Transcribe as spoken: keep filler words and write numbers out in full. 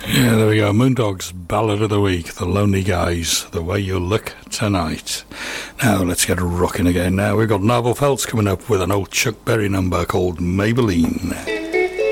Yeah, there we go. Moondog's Ballad of the Week, The Lonely Guys, The Way You Look Tonight. Now, let's get rocking again. Now, we've got Narvel Feltz coming up with an old Chuck Berry number called Maybelline.